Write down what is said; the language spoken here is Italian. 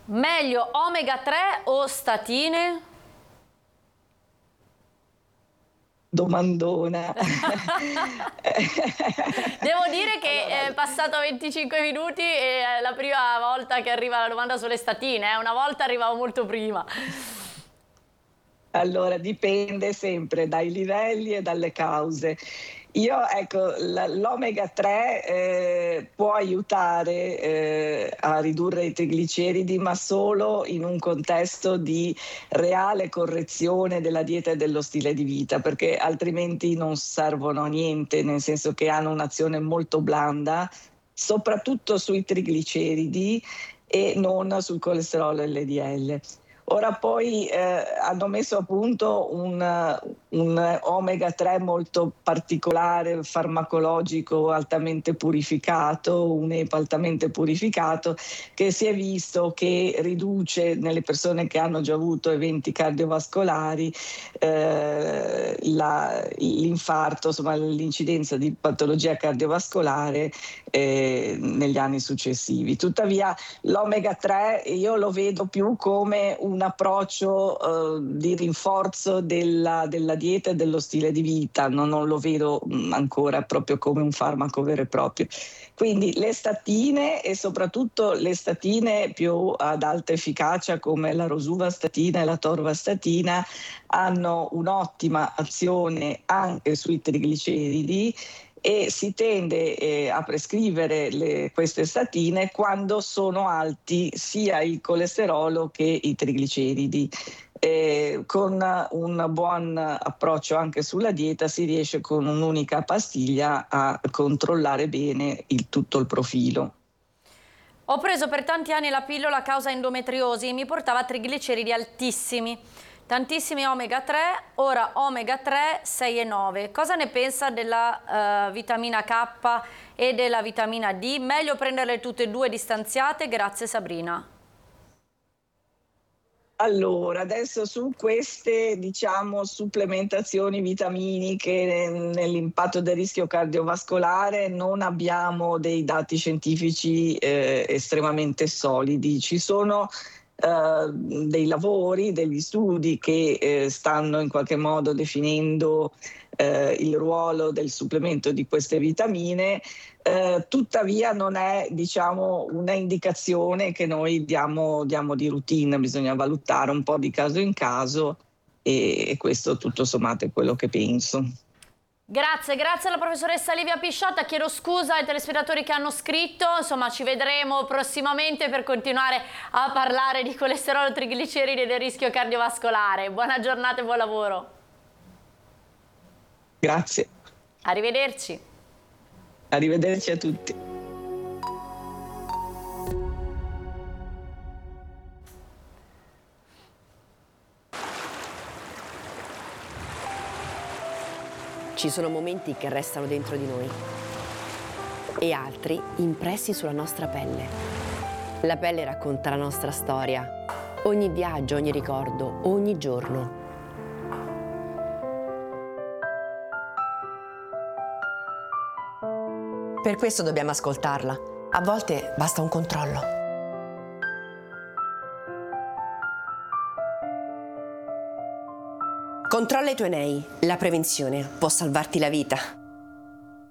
Meglio omega 3 o statine? Domandona. Devo dire che Allora, è passato 25 minuti e è la prima volta che arriva la domanda sulle statine, una volta arrivavo molto prima. allora, dipende sempre dai livelli e dalle cause. Io, ecco, l'omega 3 può aiutare a ridurre i trigliceridi, ma solo in un contesto di reale correzione della dieta e dello stile di vita, perché altrimenti non servono a niente, nel senso che hanno un'azione molto blanda, soprattutto sui trigliceridi e non sul colesterolo LDL. Ora poi hanno messo a punto un omega 3 molto particolare, farmacologico, altamente purificato, un EPA altamente purificato, che si è visto che riduce nelle persone che hanno già avuto eventi cardiovascolari l'infarto, insomma l'incidenza di patologia cardiovascolare negli anni successivi. Tuttavia l'omega 3 io lo vedo più come un approccio di rinforzo della dieta e dello stile di vita, non lo vedo ancora proprio come un farmaco vero e proprio. Quindi le statine e soprattutto le statine più ad alta efficacia come la rosuvastatina e la torvastatina hanno un'ottima azione anche sui trigliceridi e si tende a prescrivere queste statine quando sono alti sia il colesterolo che i trigliceridi. Con un buon approccio anche sulla dieta si riesce con un'unica pastiglia a controllare bene tutto il profilo. Ho preso per tanti anni la pillola a causa endometriosi e mi portava a trigliceridi altissimi. Tantissimi omega 3, ora omega 3, 6 e 9. Cosa ne pensa della vitamina K e della vitamina D? Meglio prenderle tutte e due distanziate? Grazie Sabrina. Allora, adesso su queste, diciamo, supplementazioni vitaminiche nell'impatto del rischio cardiovascolare non abbiamo dei dati scientifici estremamente solidi. Ci sono dei lavori, degli studi che stanno in qualche modo definendo il ruolo del supplemento di queste vitamine, tuttavia non è, diciamo, una indicazione che noi diamo di routine, bisogna valutare un po' di caso in caso e questo tutto sommato è quello che penso. Grazie alla professoressa Livia Pisciotta, chiedo scusa ai telespettatori che hanno scritto, insomma ci vedremo prossimamente per continuare a parlare di colesterolo, trigliceridi e del rischio cardiovascolare. Buona giornata e buon lavoro. Grazie. Arrivederci. Arrivederci a tutti. Ci sono momenti che restano dentro di noi e altri impressi sulla nostra pelle. La pelle racconta la nostra storia, ogni viaggio, ogni ricordo, ogni giorno. Per questo dobbiamo ascoltarla. A volte basta un controllo. Controlla i tuoi nei. La prevenzione può salvarti la vita.